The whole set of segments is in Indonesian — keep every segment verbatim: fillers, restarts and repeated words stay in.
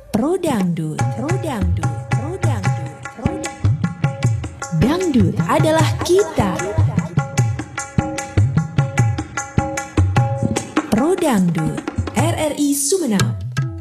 Pro Dangdut, Pro Dangdut, Pro Dangdut, Pro Dangdut. Dangdut adalah kita. Pro Dangdut, R R I Sumeneb.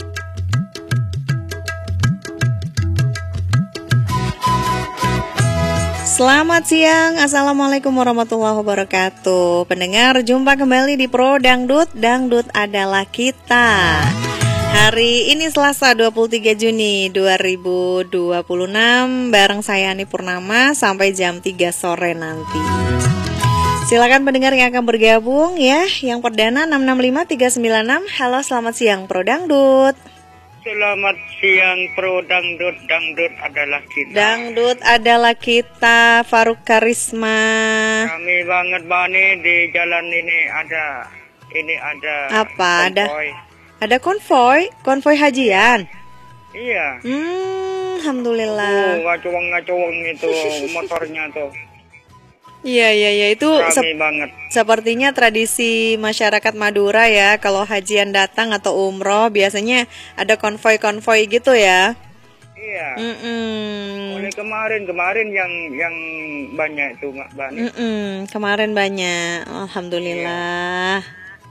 Selamat siang, Assalamualaikum warahmatullahi wabarakatuh. Pendengar, jumpa kembali di Pro Dangdut, Dangdut adalah kita. Hari ini Selasa dua puluh tiga Juni dua ribu dua puluh enam, bareng saya Ani Purnama sampai jam tiga sore nanti. Silakan pendengar yang akan bergabung ya. Yang perdana enam enam lima tiga sembilan enam. Halo, selamat siang Pro Dangdut. Selamat siang Pro Dangdut, Dangdut adalah kita. Dangdut adalah kita, Faruk Karisma. Kami banget Bani di jalan ini ada ini ada Apa ada? konvoy. Ada konvoy, konvoy hajian. Iya. Hmm, Oh, alhamdulillah. ngacung-ngacung itu motornya tuh. Iya, iya, iya, itu Kami sep- banget. sepertinya tradisi masyarakat Madura ya. Kalau hajian datang atau umroh biasanya ada konvoy-konvoy gitu ya. Iya. Mm-mm. Mulai kemarin kemarin yang yang banyak itu Mak Bani. Mm-mm. Kemarin banyak, alhamdulillah.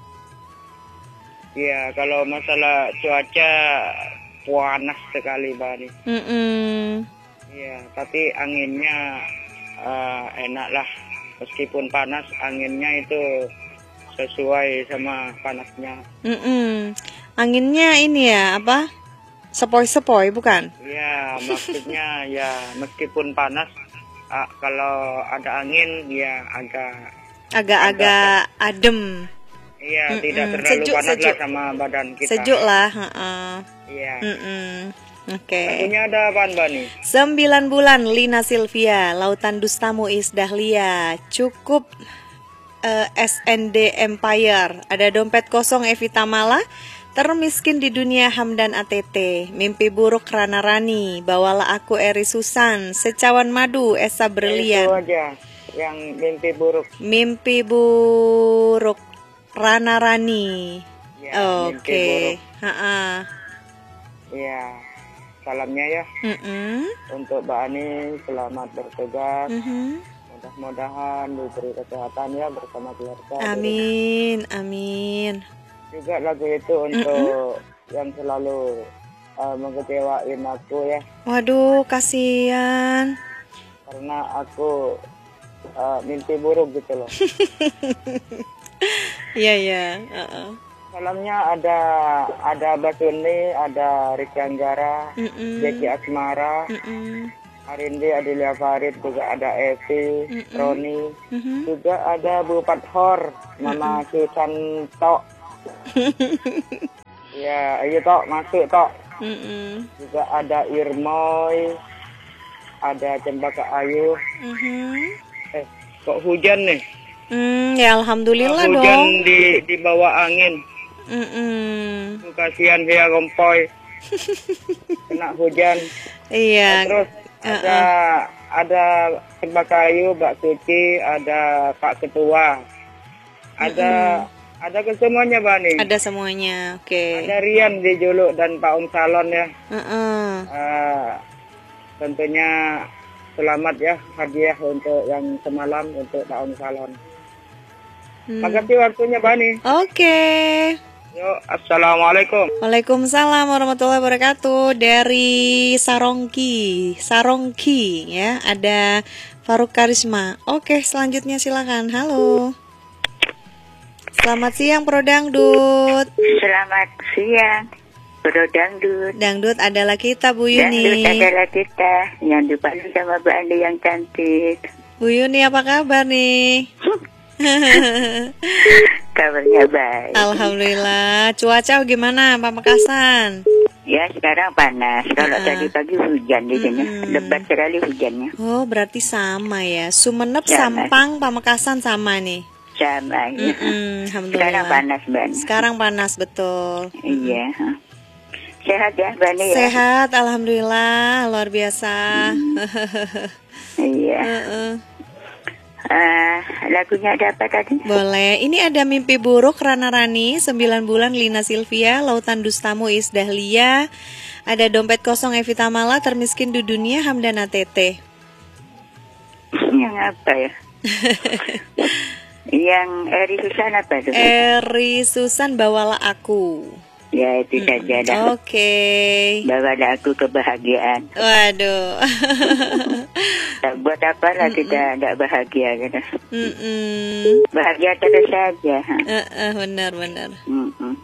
Iya, kalau masalah cuaca panas sekali Bani. Mm-mm. Iya, tapi anginnya uh, enak lah. Meskipun panas, anginnya itu sesuai sama panasnya. Mm-mm. Anginnya ini ya apa? Sepoi-sepoi bukan? Ya, maksudnya ya meskipun panas, uh, kalau ada angin ya agak Agak-agak adem. iya Mm-mm. tidak terlalu Sejuk, panas sejuk. lah sama badan kita. Sejuk lah. heeh. Iya. Mm-mm. Oke. Lagunya ada apaan Bani? Sembilan bulan Lina Silvia, Lautan Dustamu Is Dahlia, Cukup eh, S N D Empire, ada Dompet Kosong Evita Mala, Termiskin di Dunia Hamdan A T T, Mimpi Buruk Rana Rani, Bawalah Aku Eri Susan, Secawan Madu Esa Itu Brilian, aja yang mimpi buruk. Mimpi Buruk Rana Rani. Ya, mimpi Oke. buruk. Ha-ha. Iya. Salamnya ya Mm-mm. untuk Mbak Ani, selamat bertugas. Mhm. Mudah-mudahan diberi kesehatan ya bersama keluarga. Amin, amin. Juga lagu itu untuk yang selalu uh, mengecewain aku ya, Waduh, kasihan. karena aku uh, mimpi buruk gitu loh. Iya, iya. Uh-uh. Salamnya ada ada Basuni, ada Riki Anggara, Mm-mm. Jeki Asmara, Mm-mm. Arindi, Adelia Farid, juga ada Evi, Mm-mm. Roni, Mhm. juga ada Bu Pathor, Mama Susan Tok. Ya, iya Tok, masuk Tok. Mm-mm. Juga ada Irmoy, ada Cempaka Ayu. Mhm. Eh, kok hujan nih? Hmm, ya alhamdulillah hujan dong. di di bawah angin. Mm-mm. Tuh, kasihan dia Rompoy. Kena hujan. Iya. Terus ada ada Cempaka Ayu, Mbak Suci, ada Pak Ketua. Ada ada kesemuanya Bani. Ada semuanya. Oke. Ada Rian di Juluk dan Pak Om Salon ya. Uh-uh. Eh, tentunya selamat ya hadiah untuk yang semalam untuk Pak Om Salon. Hmm. Makasih waktunya Bani. Oke. Yuk, assalamualaikum. Waalaikumsalam warahmatullahi wabarakatuh. Dari Sarongki, Sarongki ya, ada Faruk Karisma. Oke, selanjutnya silakan. Halo. Selamat siang Pro Dangdut. Selamat siang, Pro Dangdut. Dangdut adalah kita Bu Dangdut Yuni. adalah kita yang dipandu sama Mbak Andi yang cantik. Bu Yuni apa kabar nih? Kabarnya baik. Alhamdulillah. Cuaca gimana Pamekasan? Ya sekarang panas. Kalau Ah. tadi pagi hujan di sini. Mm-mm. Lebat sekali hujannya. Oh, berarti sama ya. Sumeneb, Sama. Sampang, Pamekasan sama nih. Sama ya. Mm-mm, Sekarang Alhamdulillah. panas Mbak. Sekarang panas betul. Iya. Sehat ya Mbak Andi ya? Sehat, alhamdulillah, luar biasa. Iya. Heeh. Uh, lagunya ada apa tadi? Boleh. Ini ada Mimpi Buruk Rana Rani, sembilan bulan Lina Silvia, Lautan Dustamu Is Dahlia, Ada dompet kosong Evi Tamala, termiskin di dunia Hamdana Tete. Yang apa ya? Yang Eri Susan apa tuh? Eri Susan, bawalah aku. Ya itu saja dah. Oke. Bawalah aku kebahagiaan. Waduh. Tak buat apa lah kita tidak bahagia gitu. Mm-mm. Bahagia terus saja. Uh, uh, benar benar. Mm-mm.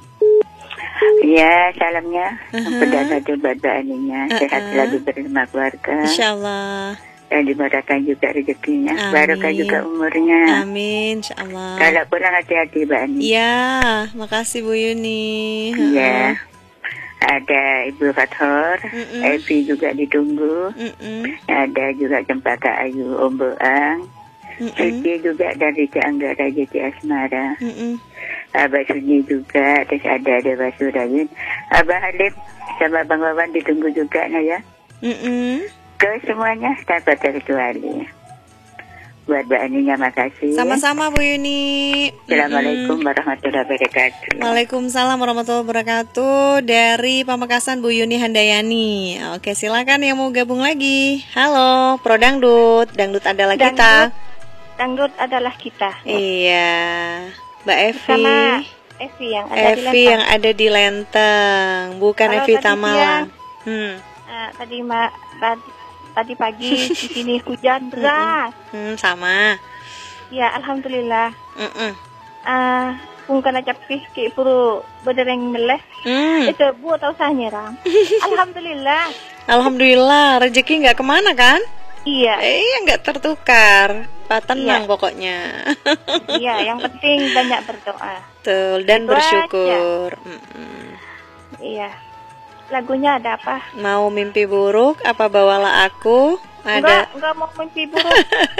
Ya salamnya kepada satu badannya, sehat selalu bersama keluarga. Insyaallah. Dan dimudahkan juga rezekinya, Amin. barokah juga umurnya. Amin, insyaallah. Kalau kurang hati-hati Mbak Ani. Iya, makasih Bu Yuni. Iya. Ada Ibu Fathor, Mm-mm. Evi juga ditunggu. Mm-mm. Ada juga Cempaka Ayu Om Boang. Mm-mm. Suci juga dari Anggara J T Asmara. Mm-mm. Abah Sunyi juga, terus ada Dewa Surayin. Abah Halim sama Bang Wawan ditunggu juga nah ya. Mm-mm. Ke semuanya tanpa terkecuali. Buat Mbak Aninya makasih. Sama-sama Bu Yuni. Assalamualaikum warahmatullahi wabarakatuh. Waalaikumsalam warahmatullahi wabarakatuh. Dari Pamekasan Bu Yuni Handayani. Oke, silakan yang mau gabung lagi. Halo, Pro Dangdut. Dangdut adalah Dangdut. kita. Dangdut adalah kita. Iya, Mbak Evi. Sama Evi yang ada di Evi Lenteng. yang ada di Lenteng, bukan Kalau Evi tadi Tamala. siang, Hmm. Ah, tadi ma tadi, tadi pagi di sini hujan deras. Hmm, sama. Ya alhamdulillah. Mm-mm. Ah, kung kana capih ki puru bedereng meleh. Hmm. Itu bu atau saya nyerang. Alhamdulillah. Alhamdulillah, rezeki nggak kemana kan? Iya, Eh, nggak tertukar. Pak tenang Iya. pokoknya. iya. Yang penting banyak berdoa. Betul, dan Itu bersyukur. Mm-mm. Iya. Lagunya ada apa? Mau mimpi buruk apa bawalah aku? Enggak, Ada enggak mau mimpi buruk.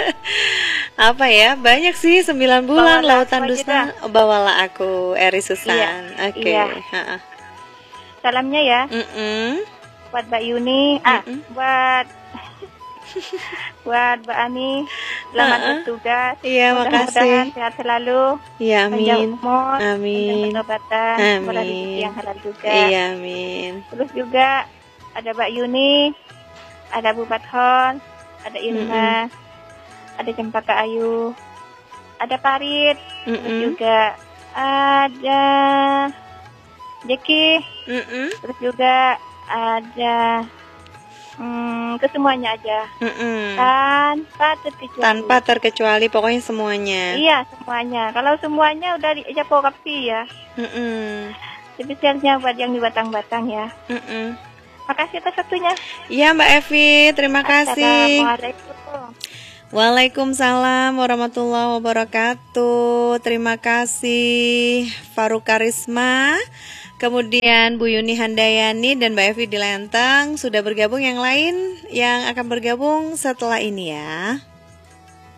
apa ya? Banyak sih, sembilan bulan Bawalah lautan aku aja dusta. Bawalah aku, Eri Susan. Iya, Oke. iya. Ha-ha. Salamnya ya Mm-mm. buat Mbak Yuni, ah, Mm-mm. buat buat Mbak Ani, selamat Uh-uh. bertugas. Iya, Mudah-mudahan makasih. sehat selalu, Iya, panjang amin. umur, Amin. panjang pengobatan, Amin. murah rezeki yang halal juga. Iya, amin. Terus juga ada Mbak Yuni, ada Bu Bathon, ada Irma, ada Cempaka Ayu, ada Parit, terus Mm-mm. juga ada Jeki, Mm-mm. terus juga ada hmm, ke semuanya aja. Mm-mm. Tanpa terkecuali. Tanpa terkecuali, pokoknya semuanya. Iya, semuanya. Kalau semuanya udah di Japo Kapi ya. Mm-mm. Spesialnya buat yang di Batang-Batang ya. Mm-mm. Makasih atas waktunya. Iya, Mbak Evi, terima kasih. Assalamualaikum. Waalaikumsalam warahmatullahi wabarakatuh. Terima kasih Faruk Karisma, kemudian Bu Yuni Handayani dan Mbak Evi di Lenteng sudah bergabung. Yang lain yang akan bergabung setelah ini ya.